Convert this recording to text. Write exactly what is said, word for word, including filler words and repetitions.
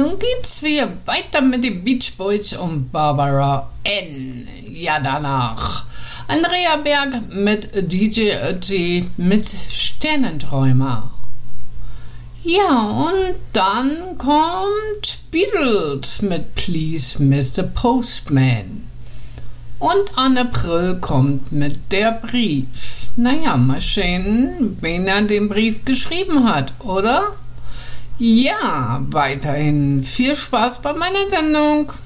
nun geht's wieder weiter mit den Beach Boys und Barbara Ann. Ja, danach Andrea Berg mit D J Ötzi mit Sternenträumer. Ja, und dann kommt Beatles mit Please Mister Postman. Und Anne Brill kommt mit der Brief. Naja, mal sehen, wen er den Brief geschrieben hat, oder? Ja, weiterhin viel Spaß bei meiner Sendung.